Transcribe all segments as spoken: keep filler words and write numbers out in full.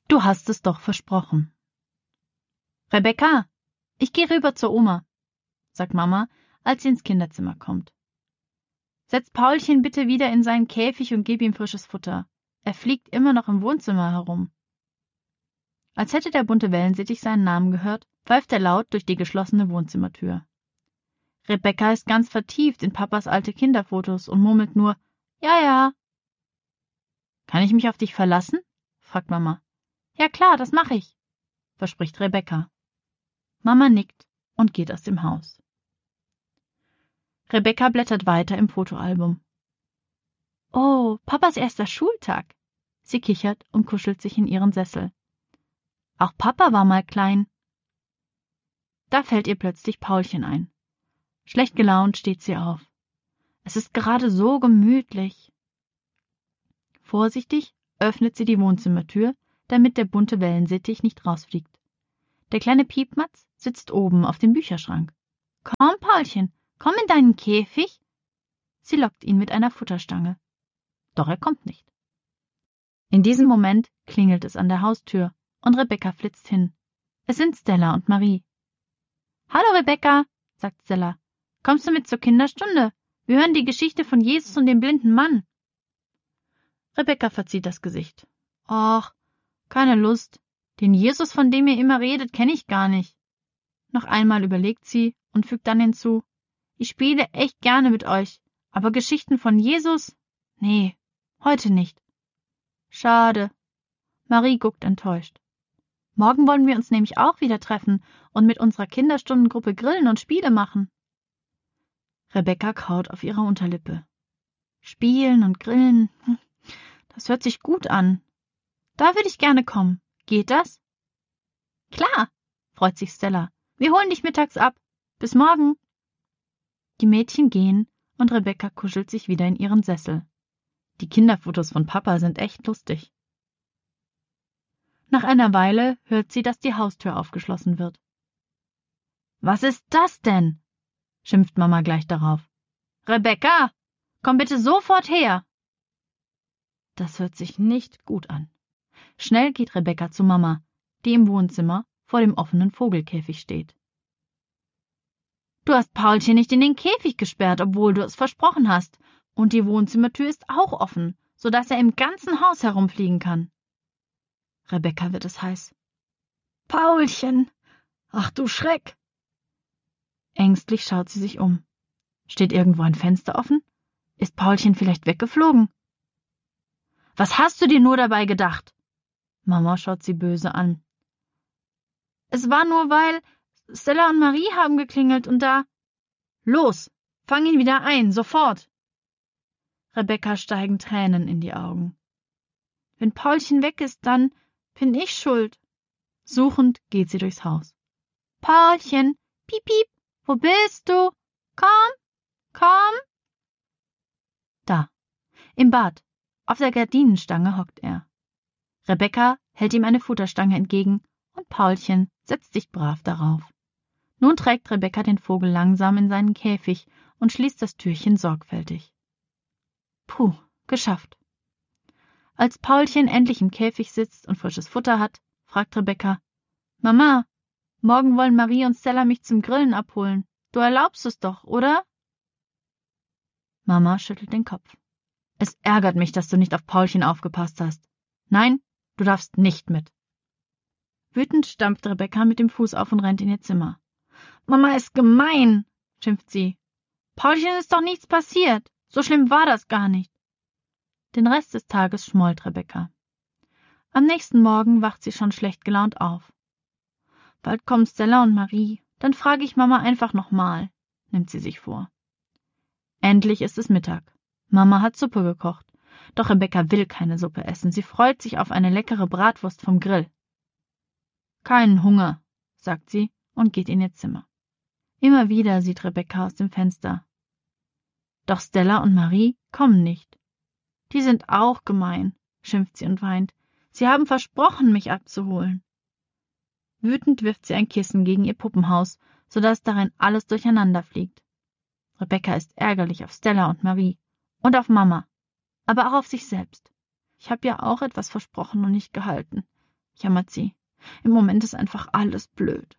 Du hast es doch versprochen. Rebecca, ich gehe rüber zur Oma, sagt Mama, als sie ins Kinderzimmer kommt. Setz Paulchen bitte wieder in seinen Käfig und gib ihm frisches Futter. Er fliegt immer noch im Wohnzimmer herum. Als hätte der bunte Wellensittich seinen Namen gehört, pfeift er laut durch die geschlossene Wohnzimmertür. Rebecca ist ganz vertieft in Papas alte Kinderfotos und murmelt nur, ja, ja. Kann ich mich auf dich verlassen? Fragt Mama. Ja klar, das mache ich, verspricht Rebecca. Mama nickt und geht aus dem Haus. Rebecca blättert weiter im Fotoalbum. Oh, Papas erster Schultag. Sie kichert und kuschelt sich in ihren Sessel. Auch Papa war mal klein. Da fällt ihr plötzlich Paulchen ein. Schlecht gelaunt steht sie auf. Es ist gerade so gemütlich. Vorsichtig öffnet sie die Wohnzimmertür, damit der bunte Wellensittich nicht rausfliegt. Der kleine Piepmatz sitzt oben auf dem Bücherschrank. Komm, Paulchen, komm in deinen Käfig. Sie lockt ihn mit einer Futterstange. Doch er kommt nicht. In diesem Moment klingelt es an der Haustür und Rebecca flitzt hin. Es sind Stella und Marie. Hallo Rebecca, sagt Stella. Kommst du mit zur Kinderstunde? Wir hören die Geschichte von Jesus und dem blinden Mann. Rebecca verzieht das Gesicht. Och, keine Lust. Den Jesus, von dem ihr immer redet, kenne ich gar nicht. Noch einmal überlegt sie und fügt dann hinzu. Ich spiele echt gerne mit euch, aber Geschichten von Jesus? Nee, heute nicht. Schade. Marie guckt enttäuscht. Morgen wollen wir uns nämlich auch wieder treffen und mit unserer Kinderstundengruppe grillen und Spiele machen. Rebecca kaut auf ihrer Unterlippe. Spielen und grillen, das hört sich gut an. Da würde ich gerne kommen. Geht das? Klar, freut sich Stella. Wir holen dich mittags ab. Bis morgen. Die Mädchen gehen und Rebecca kuschelt sich wieder in ihren Sessel. Die Kinderfotos von Papa sind echt lustig. Nach einer Weile hört sie, dass die Haustür aufgeschlossen wird. Was ist das denn? Schimpft Mama gleich darauf. Rebecca, komm bitte sofort her! Das hört sich nicht gut an. Schnell geht Rebecca zu Mama, die im Wohnzimmer vor dem offenen Vogelkäfig steht. Du hast Paulchen nicht in den Käfig gesperrt, obwohl du es versprochen hast. Und die Wohnzimmertür ist auch offen, sodass er im ganzen Haus herumfliegen kann. Rebecca wird es heiß. Paulchen! Ach du Schreck! Ängstlich schaut sie sich um. Steht irgendwo ein Fenster offen? Ist Paulchen vielleicht weggeflogen? Was hast du dir nur dabei gedacht? Mama schaut sie böse an. Es war nur, weil Stella und Marie haben geklingelt und da... Los, fang ihn wieder ein, sofort! Rebecca steigen Tränen in die Augen. Wenn Paulchen weg ist, dann bin ich schuld. Suchend geht sie durchs Haus. Paulchen, piep, piep, wo bist du? Komm, komm. Da, im Bad, auf der Gardinenstange hockt er. Rebecca hält ihm eine Futterstange entgegen und Paulchen setzt sich brav darauf. Nun trägt Rebecca den Vogel langsam in seinen Käfig und schließt das Türchen sorgfältig. Puh, geschafft. Als Paulchen endlich im Käfig sitzt und frisches Futter hat, fragt Rebecca, Mama, morgen wollen Marie und Stella mich zum Grillen abholen. Du erlaubst es doch, oder? Mama schüttelt den Kopf. Es ärgert mich, dass du nicht auf Paulchen aufgepasst hast. Nein, du darfst nicht mit. Wütend stampft Rebecca mit dem Fuß auf und rennt in ihr Zimmer. Mama ist gemein, schimpft sie. Paulchen ist doch nichts passiert. So schlimm war das gar nicht. Den Rest des Tages schmollt Rebecca. Am nächsten Morgen wacht sie schon schlecht gelaunt auf. Bald kommen Stella und Marie, dann frage ich Mama einfach nochmal, nimmt sie sich vor. Endlich ist es Mittag. Mama hat Suppe gekocht, doch Rebecca will keine Suppe essen. Sie freut sich auf eine leckere Bratwurst vom Grill. Keinen Hunger, sagt sie und geht in ihr Zimmer. Immer wieder sieht Rebecca aus dem Fenster. Doch Stella und Marie kommen nicht. Die sind auch gemein, schimpft sie und weint. Sie haben versprochen, mich abzuholen. Wütend wirft sie ein Kissen gegen ihr Puppenhaus, sodass darin alles durcheinander fliegt. Rebecca ist ärgerlich auf Stella und Marie und auf Mama, aber auch auf sich selbst. Ich habe ja auch etwas versprochen und nicht gehalten. jammert sie. Im Moment ist einfach alles blöd.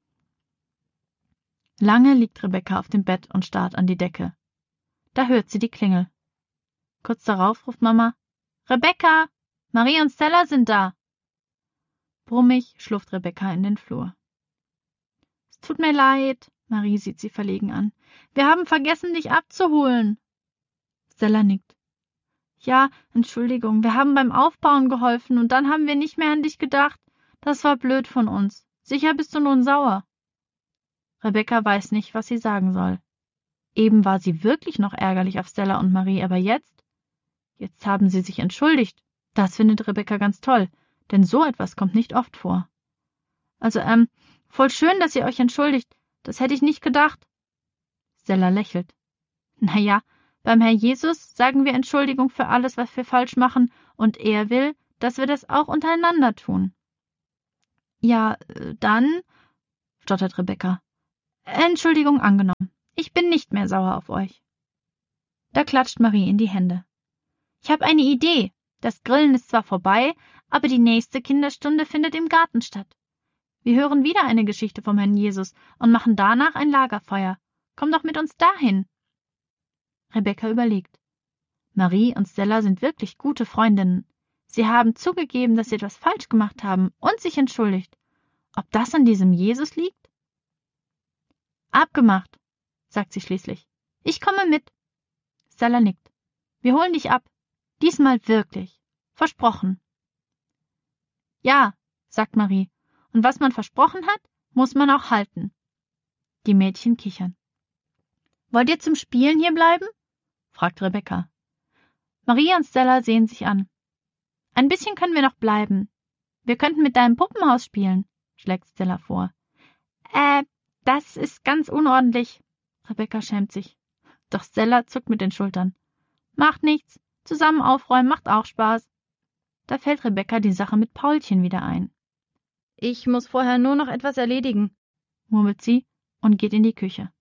Lange liegt Rebecca auf dem Bett und starrt an die Decke. Da hört sie die Klingel. Kurz darauf ruft Mama: »Rebecca, Marie und Stella sind da!« Brummig schlurft Rebecca in den Flur. »Es tut mir leid«, Marie sieht sie verlegen an. »Wir haben vergessen, dich abzuholen.« Stella nickt. »Ja, Entschuldigung, wir haben beim Aufbauen geholfen und dann haben wir nicht mehr an dich gedacht. Das war blöd von uns. Sicher bist du nun sauer.« Rebecca weiß nicht, was sie sagen soll. Eben war sie wirklich noch ärgerlich auf Stella und Marie, aber jetzt? Jetzt haben sie sich entschuldigt. Das findet Rebecca ganz toll, denn so etwas kommt nicht oft vor. Also, ähm, voll schön, dass ihr euch entschuldigt. Das hätte ich nicht gedacht. Stella lächelt. Na ja, beim Herr Jesus sagen wir Entschuldigung für alles, was wir falsch machen, und er will, dass wir das auch untereinander tun. Ja, dann, stottert Rebecca. Entschuldigung angenommen. Ich bin nicht mehr sauer auf euch. Da klatscht Marie in die Hände. Ich habe eine Idee. Das Grillen ist zwar vorbei, aber die nächste Kinderstunde findet im Garten statt. Wir hören wieder eine Geschichte vom Herrn Jesus und machen danach ein Lagerfeuer. Komm doch mit uns dahin. Rebecca überlegt. Marie und Stella sind wirklich gute Freundinnen. Sie haben zugegeben, dass sie etwas falsch gemacht haben und sich entschuldigt. Ob das an diesem Jesus liegt? Abgemacht, sagt sie schließlich. Ich komme mit. Stella nickt. Wir holen dich ab. Diesmal wirklich. Versprochen. Ja, sagt Marie. Und was man versprochen hat, muss man auch halten. Die Mädchen kichern. Wollt ihr zum Spielen hier bleiben? Fragt Rebecca. Marie und Stella sehen sich an. Ein bisschen können wir noch bleiben. Wir könnten mit deinem Puppenhaus spielen, schlägt Stella vor. Äh, das ist ganz unordentlich. Rebecca schämt sich. Doch Stella zuckt mit den Schultern. Macht nichts. Zusammen aufräumen macht auch Spaß. Da fällt Rebecca die Sache mit Paulchen wieder ein. Ich muss vorher nur noch etwas erledigen, murmelt sie und geht in die Küche.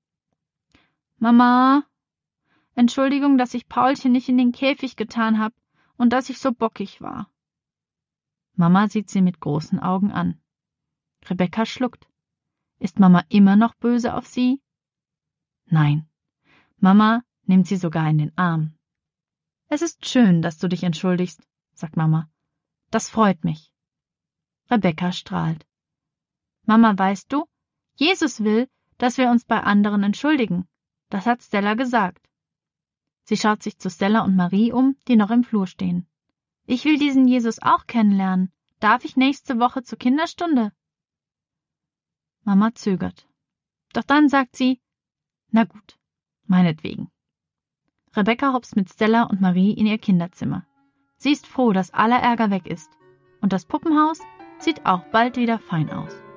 Mama, Entschuldigung, dass ich Paulchen nicht in den Käfig getan habe und dass ich so bockig war. Mama sieht sie mit großen Augen an. Rebecca schluckt. Ist Mama immer noch böse auf sie? Nein. Mama nimmt sie sogar in den Arm. Es ist schön, dass du dich entschuldigst, sagt Mama. Das freut mich. Rebecca strahlt. Mama, weißt du, Jesus will, dass wir uns bei anderen entschuldigen. Das hat Stella gesagt. Sie schaut sich zu Stella und Marie um, die noch im Flur stehen. Ich will diesen Jesus auch kennenlernen. Darf ich nächste Woche zur Kinderstunde? Mama zögert. Doch dann sagt sie, na gut, meinetwegen. Rebecca hopst mit Stella und Marie in ihr Kinderzimmer. Sie ist froh, dass aller Ärger weg ist. Und das Puppenhaus sieht auch bald wieder fein aus.